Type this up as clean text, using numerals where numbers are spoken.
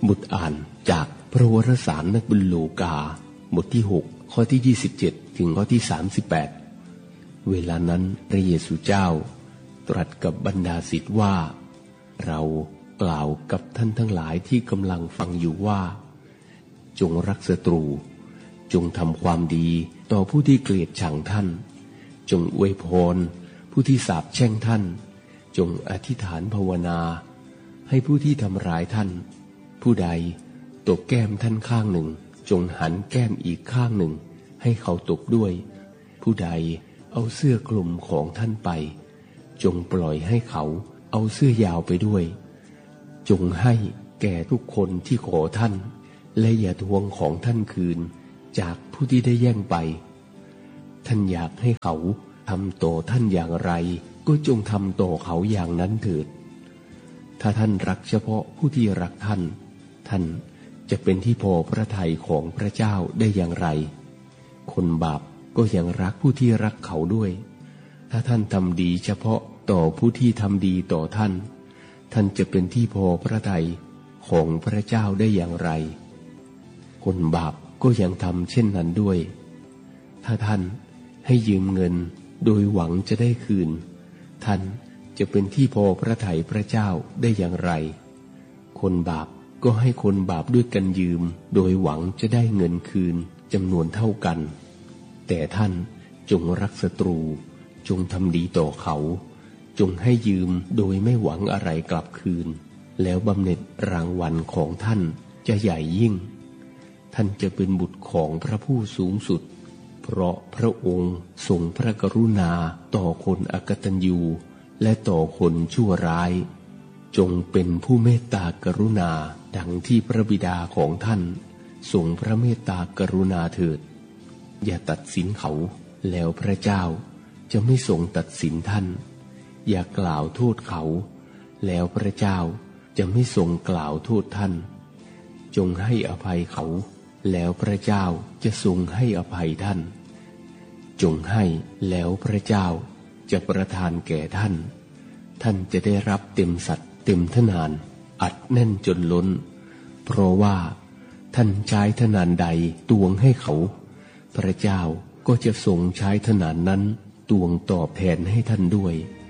บทอ่านจากพระวรสารนักบุญลูกาบทที่6ข้อที่27ถึงข้อที่38เวลานั้นพระเยซูเจ้าตรัสกับบรรดาศิษย์ว่าเรากล่าวกับท่านทั้งหลายที่กำลังฟังอยู่ว่าจงรักศัตรูจงทำความดีต่อผู้ที่เกลียดชังท่านจงอวยพรผู้ที่สาปแช่งท่านจงอธิษฐานภาวนาให้ผู้ที่ทำร้ายท่านผู้ใดตบแก้มท่านข้างหนึ่งจงหันแก้มอีกข้างหนึ่งให้เขาตบด้วยผู้ใดเอาเสื้อกลุ่มของท่านไปจงปล่อยให้เขาเอาเสื้อยาวไปด้วยจงให้แก่ทุกคนที่ขอท่านและอย่าทวงของท่านคืนจากผู้ที่ได้แย่งไปท่านอยากให้เขาทำต่อท่านอย่างไรก็จงทำต่อเขาอย่างนั้นเถิดถ้าท่านรักเฉพาะผู้ที่รักท่านท่านจะเป็นที่พอพระทัยของพระเจ้าได้อย่างไรคนบาปก็ยังรักผู้ที่รักเขาด้วยถ้าท่านทำดีเฉพาะต่อผู้ที่ทำดีต่อท่านท่านจะเป็นที่พอพระทัยของพระเจ้าได้อย่างไรคนบาปก็ยังทำเช่นนั้นด้วยถ้าท่านให้ยืมเงินโดยหวังจะได้คืนท่านจะเป็นที่พอพระทัยพระเจ้าได้อย่างไรคนบาปก็ให้คนบาปด้วยกันยืมโดยหวังจะได้เงินคืนจำนวนเท่ากันแต่ท่านจงรักศัตรูจงทำดีต่อเขาจงให้ยืมโดยไม่หวังอะไรกลับคืนแล้วบำเหน็จรางวัลของท่านจะใหญ่ยิ่งท่านจะเป็นบุตรของพระผู้สูงสุดเพราะพระองค์ทรงพระกรุณาต่อคนอกตัญญูและต่อคนชั่วร้ายจงเป็นผู้เมตตากรุณาดังที่พระบิดาของท่านทรงพระเมตตากรุณาเถิดอย่าตัดสินเขาแล้วพระเจ้าจะไม่ทรงตัดสินท่านอย่ากล่าวโทษเขาแล้วพระเจ้าจะไม่ทรงกล่าวโทษท่านจงให้อภัยเขาแล้วพระเจ้าจะทรงให้อภัยท่านจงให้แล้วพระเจ้าจะประทานแก่ท่านท่านจะได้รับเต็มสัตย์เต็มทนานอัดแน่นจนล้นเพราะว่าท่านใช้ทนานใดตวงให้เขาพระเจ้าก็จะทรงใช้ทนานนั้นตวงตอบแทนให้ท่านด้วย